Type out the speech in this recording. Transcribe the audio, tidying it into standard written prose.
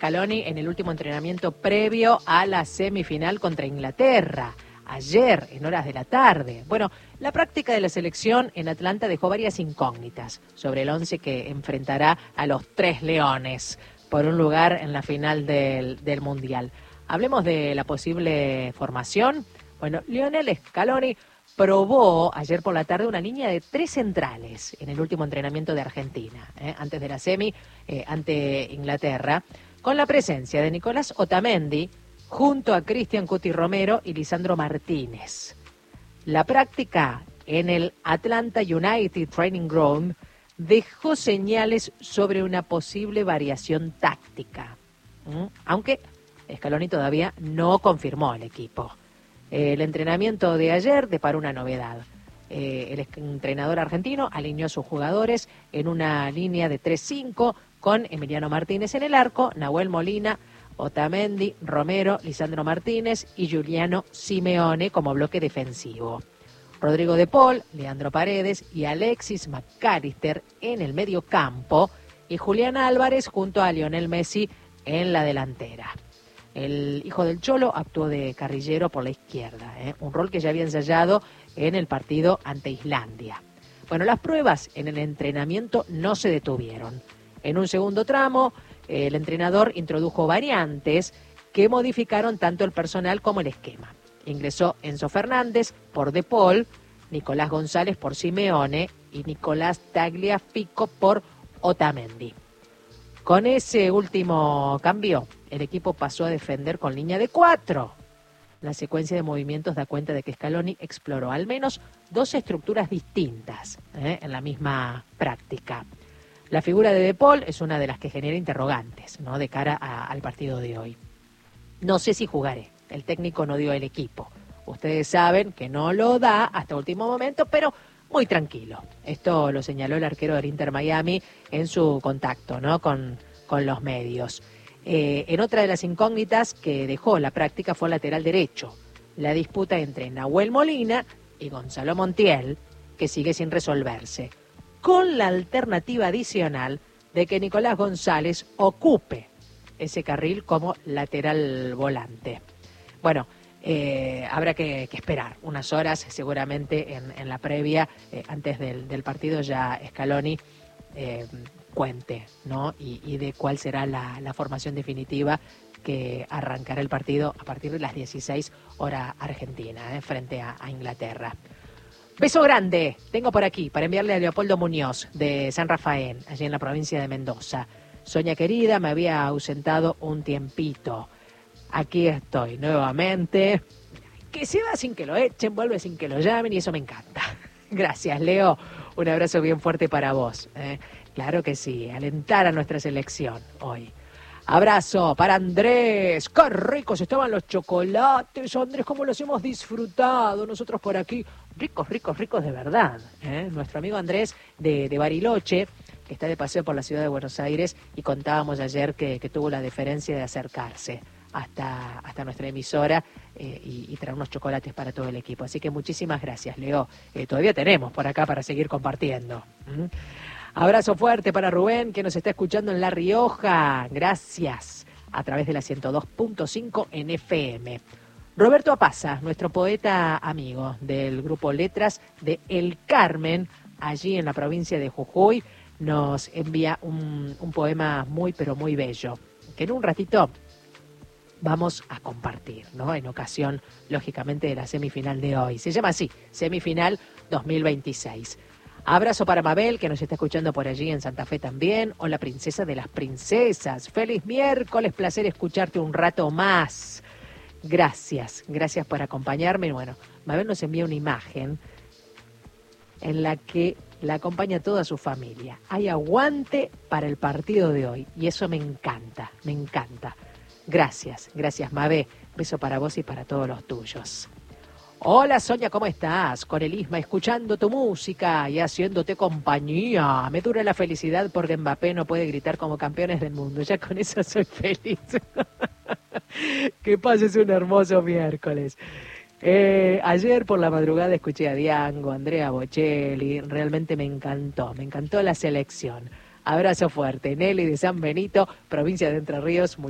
Scaloni en el último entrenamiento previo a la semifinal contra Inglaterra, ayer en horas de la tarde. Bueno, la práctica de la selección en Atlanta dejó varias incógnitas sobre el 11 que enfrentará a los Tres Leones por un lugar en la final del Mundial. Hablemos de la posible formación. Bueno, Lionel Scaloni probó ayer por la tarde una línea de 3 centrales en el último entrenamiento de Argentina, antes de la semi ante Inglaterra, con la presencia de Nicolás Otamendi junto a Cristian Cuti Romero y Lisandro Martínez. La práctica en el Atlanta United Training Ground dejó señales sobre una posible variación táctica, aunque Scaloni todavía no confirmó el equipo. El entrenamiento de ayer deparó una novedad. El entrenador argentino alineó a sus jugadores en una línea de 3-5 con Emiliano Martínez en el arco, Nahuel Molina, Otamendi, Romero, Lisandro Martínez y Giuliano Simeone como bloque defensivo. Rodrigo de Paul, Leandro Paredes y Alexis McAllister en el medio campo y Julián Álvarez junto a Lionel Messi en la delantera. El hijo del Cholo actuó de carrilero por la izquierda, un rol que ya había ensayado en el partido ante Islandia. Bueno, las pruebas en el entrenamiento no se detuvieron. En un segundo tramo, el entrenador introdujo variantes que modificaron tanto el personal como el esquema. Ingresó Enzo Fernández por De Paul, Nicolás González por Simeone y Nicolás Tagliafico por Otamendi. Con ese último cambio, el equipo pasó a defender con línea de 4. La secuencia de movimientos da cuenta de que Scaloni exploró al menos 2 estructuras distintas en la misma práctica. La figura de Paul es una de las que genera interrogantes, ¿no?, de cara al partido de hoy. No sé si jugaré. El técnico no dio el equipo. Ustedes saben que no lo da hasta último momento, pero muy tranquilo. Esto lo señaló el arquero del Inter Miami en su contacto, ¿no?, con los medios. En otra de las incógnitas que dejó la práctica fue el lateral derecho. La disputa entre Nahuel Molina y Gonzalo Montiel, que sigue sin resolverse, con la alternativa adicional de que Nicolás González ocupe ese carril como lateral volante. Bueno, habrá que esperar unas horas, seguramente en la previa, antes del partido ya Scaloni cuente, ¿no?, y de cuál será la formación definitiva que arrancará el partido a partir de las 16 hora argentina, frente a Inglaterra. Beso grande, tengo por aquí para enviarle a Leopoldo Muñoz de San Rafael, allí en la provincia de Mendoza. Soña querida, me había ausentado un tiempito. Aquí estoy nuevamente. Que se va sin que lo echen, vuelve sin que lo llamen y eso me encanta. Gracias, Leo. Un abrazo bien fuerte para vos. Claro que sí, alentar a nuestra selección hoy. Abrazo para Andrés. Qué ricos estaban los chocolates, Andrés, cómo los hemos disfrutado nosotros por aquí. Ricos, ricos, ricos de verdad. Nuestro amigo Andrés de Bariloche, que está de paseo por la ciudad de Buenos Aires, y contábamos ayer que tuvo la deferencia de acercarse hasta nuestra emisora y traer unos chocolates para todo el equipo. Así que muchísimas gracias, Leo. Todavía tenemos por acá para seguir compartiendo. Abrazo fuerte para Rubén, que nos está escuchando en La Rioja. Gracias. A través de la 102.5 en FM. Roberto Apaza, nuestro poeta amigo del grupo Letras de El Carmen, allí en la provincia de Jujuy, nos envía un poema muy, pero muy bello, que en un ratito vamos a compartir, ¿no?, en ocasión, lógicamente, de la semifinal de hoy. Se llama así, Semifinal 2026. Abrazo para Mabel, que nos está escuchando por allí en Santa Fe también. Hola, princesa de las princesas. Feliz miércoles, placer escucharte un rato más. Gracias, gracias por acompañarme. Bueno, Mabel nos envía una imagen en la que la acompaña toda su familia. Hay aguante para el partido de hoy y eso me encanta, me encanta. Gracias, gracias, Mabel. Beso para vos y para todos los tuyos. Hola, Sonia, ¿cómo estás? Con el Isma, escuchando tu música y haciéndote compañía. Me dura la felicidad porque Mbappé no puede gritar como campeones del mundo. Ya con eso soy feliz. Que pases un hermoso miércoles. Ayer por la madrugada escuché a Diango, Andrea Bocelli. Realmente me encantó la selección. Abrazo fuerte. Nelly de San Benito, provincia de Entre Ríos.